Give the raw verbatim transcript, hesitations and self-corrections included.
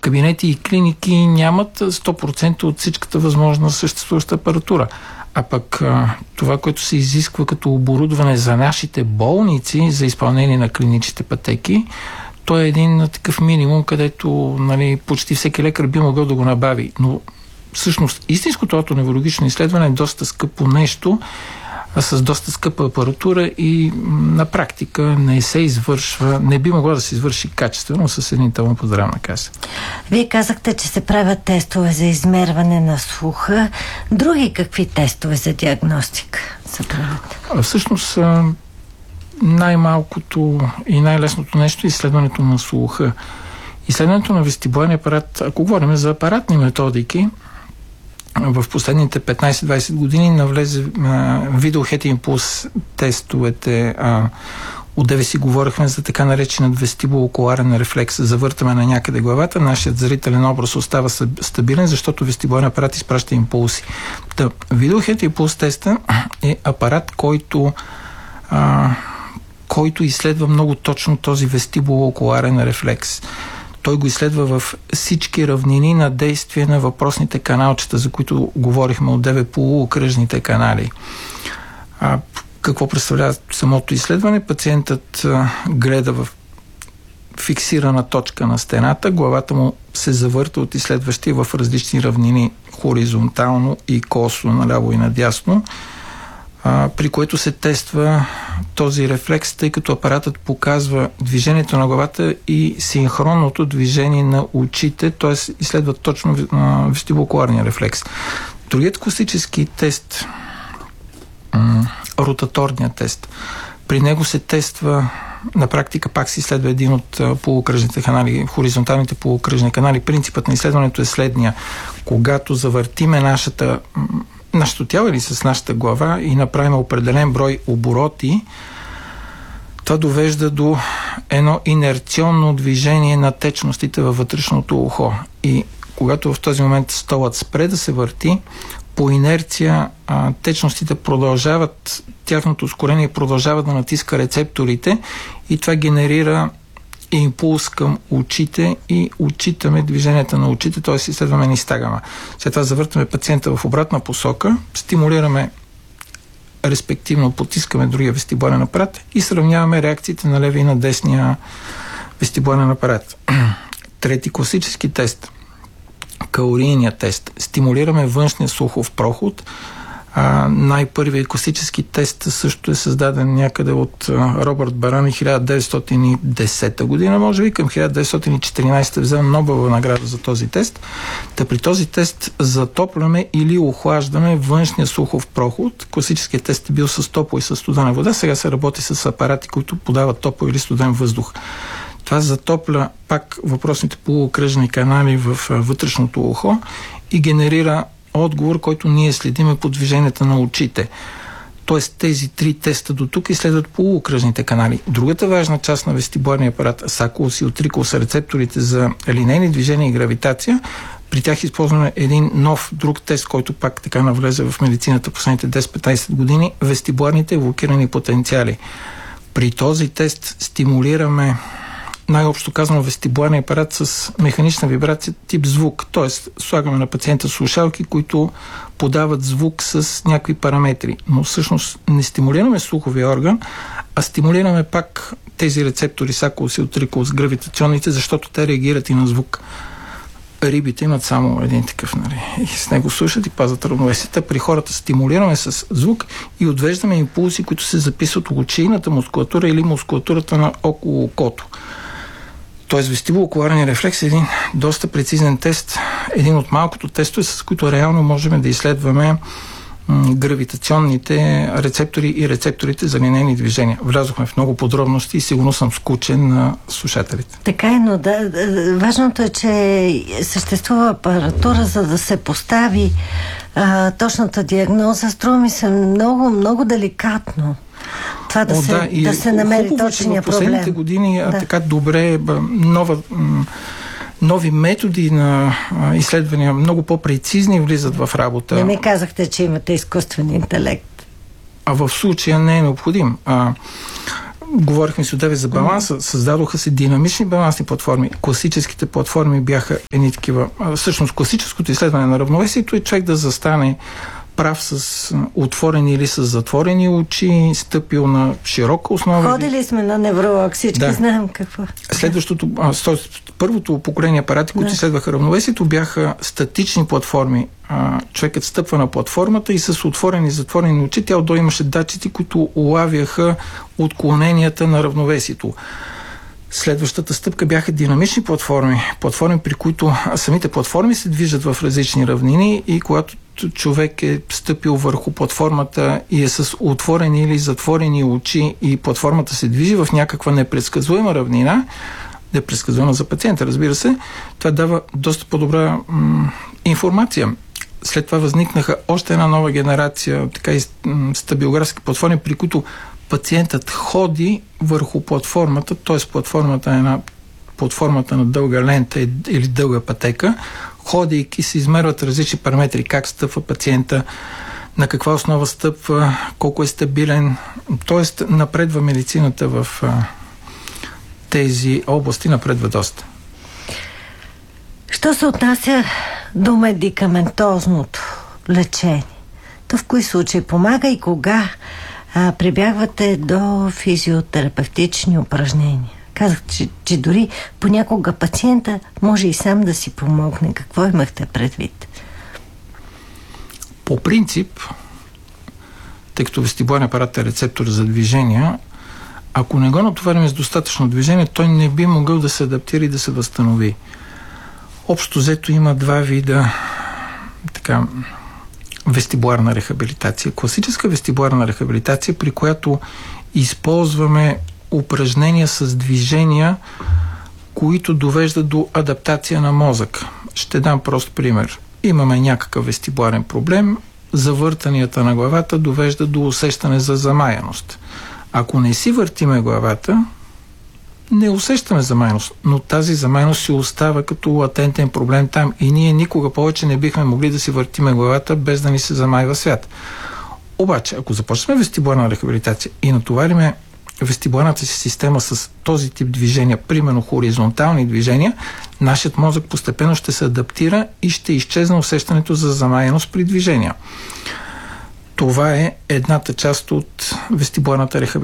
кабинети и клиники нямат сто процента от всичката възможна съществуваща апаратура. А пък а, това, което се изисква като оборудване за нашите болници за изпълнение на клиничните пътеки, то е един такъв минимум, където, нали, почти всеки лекар би могъл да го набави. Но всъщност истинското отоневрологично изследване е доста скъпо нещо, а с доста скъпа апаратура и на практика не се извършва, не би могло да се извърши качествено с един талон по Здравна каса. Вие казахте, че се правят тестове за измерване на слуха. Други какви тестове за диагностика се правят? А всъщност най-малкото и най-лесното нещо е изследването на слуха. Изследването на вестибуларния апарат, ако говорим за апаратни методики, в последните петнайсет-двайсет години навлезе видеохет импулс тестовете. А, отдеве си говорихме за така нареченият вестибулокуларен рефлекс. Завъртаме на някъде главата, нашият зрителен образ остава стабилен, защото вестибуларният апарат изпраща импулси. Та, видеохет импулс теста е апарат, който а, който изследва много точно този вестибулокуларен рефлекс. Той го изследва в всички равнини на действие на въпросните каналчета, за които говорихме отдеве, полуокръжните канали. А, какво представлява самото изследване? Пациентът а, гледа в фиксирана точка на стената, главата му се завърта от изследващия в различни равнини, хоризонтално и косо, наляво и надясно, а, при което се тества този рефлекс, тъй като апаратът показва движението на главата и синхронното движение на очите, т.е. изследва точно вестибулокуларния рефлекс. Другият класически тест, м- ротаторния тест, при него се тества, на практика пак се изследва един от полуокръжните канали, хоризонталните полуокръжни канали. Принципът на изследването е следния. Когато завъртиме нашата нашето тяло или с нашата глава и направим определен брой обороти, това довежда до едно инерционно движение на течностите във вътрешното ухо. И когато в този момент столът спре да се върти, по инерция а, течностите продължават, тяхното ускорение продължава да натиска рецепторите и това генерира импулс към очите и отчитаме движенията на очите, т.е. изследваме нистагма. След това завъртаме пациента в обратна посока, стимулираме, респективно потискаме другия вестибуларен апарат и сравняваме реакциите на левия и на десния вестибуларен апарат. Трети класически тест, калорийният тест. Стимулираме външния слухов проход. А, най-първият класически тест също е създаден някъде от а, Робърт Барани хиляда деветстотин и десета година, може би към хиляда деветстотин и четиринайсета взема Нобелова награда за този тест. Та при този тест затопляме или охлаждаме външния слухов проход. Класическият тест е бил с топла и с студена вода, сега се работи с апарати, които подават топъл или студен въздух. Това затопля пак въпросните полуокръжни канали в вътрешното ухо и генерира отговор, който ние следиме по движенията на очите. Тоест тези три теста до тук изследват полуокръжните канали. Другата важна част на вестибуларния апарат, сакулус и утрикулус, са рецепторите за линейни движения и гравитация. При тях използваме един нов друг тест, който пак така навлезе в медицината последните десет-петнайсет години, вестибуларните евокирани потенциали. При този тест стимулираме, най-общо казано, вестибуларния апарат с механична вибрация тип звук. Тоест, слагаме на пациента слушалки, които подават звук с някакви параметри. Но всъщност не стимулираме слуховия орган, а стимулираме пак тези рецептори, сакулус и утрикулус, гравитационните, защото те реагират и на звук. Рибите имат само един такъв, нали, и с него слушат и пазят равновесията. При хората стимулираме с звук и отвеждаме импулси, които се записват от очийната мускулатура или мускулатурата на около окото. Тоест вестибулокуларния рефлекс е един доста прецизен тест, един от малкото тестове, с които реално можем да изследваме м- гравитационните рецептори и рецепторите за линейни движения. Влязохме в много подробности и сигурно съм скучен на слушателите. Така е, но да, да, важното е, че съществува апаратура, за да се постави а, точната диагноза. Струва ми се много, много деликатно. Това да, О, се, да, да се намери хубаво, точния проблем. В последните години да. така добре, нова, нови методи на изследвания, много по-прецизни влизат в работа. Не ми казахте, че имате изкуствен интелект. А в случая не е необходим. А, говорихме си отдеве за баланса, създадоха се динамични балансни платформи. Класическите платформи бяха едни такива. Всъщност, класическото изследване на равновесието е човек да застане прав с отворени или с затворени очи, стъпил на широка основа. Ходили сме на невролог, всички да. Знаем какво. Следващото, а, първото поколение апарати, които да. Изследваха равновесието, бяха статични платформи. А, човекът стъпва на платформата и с отворени и затворени очи, тя отдолу имаше датчици, които улавяха отклоненията на равновесието. Следващата стъпка бяха динамични платформи. Платформи, при които самите платформи се движат в различни равнини и когато човек е стъпил върху платформата и е с отворени или затворени очи и платформата се движи в някаква непредсказуема равнина, непредсказуема за пациента, разбира се, това дава доста по-добра м- информация. След това възникнаха още една нова генерация така и стабилографски платформи, при които пациентът ходи върху платформата, т.е. платформата е на платформата на дълга лента или дълга пътека, ходейки се измерват различни параметри, как стъпва пациента, на каква основа стъпва, колко е стабилен, т.е. напредва медицината в а, тези области, напредва доста. Що се отнася до медикаментозното лечение? То в кои случаи помага и кога а, прибягвате до физиотерапевтични упражнения? Казах, че, че дори понякога пациента може и сам да си помогне. Какво имахте предвид? По принцип, тъй като вестибуларен апарат е рецептор за движение, ако не го натоварим с достатъчно движение, той не би могъл да се адаптира и да се възстанови. Общо взето има два вида така, вестибуларна рехабилитация. Класическа вестибуларна рехабилитация, при която използваме упражнения с движения, които довеждат до адаптация на мозък. Ще дам прост пример. Имаме някакъв вестибуларен проблем, завъртанията на главата довеждат до усещане за замаяност. Ако не си въртиме главата, не усещаме замаяност, но тази замаяност си остава като латентен проблем там и ние никога повече не бихме могли да си въртиме главата без да ни се замайва свят. Обаче, ако започнем вестибуларна рехабилитация и натовариме вестибуларната си система с този тип движения, примерно хоризонтални движения, нашият мозък постепенно ще се адаптира и ще изчезне усещането за замаяност при движения. Това е едната част от вестибуларната рехабилитация.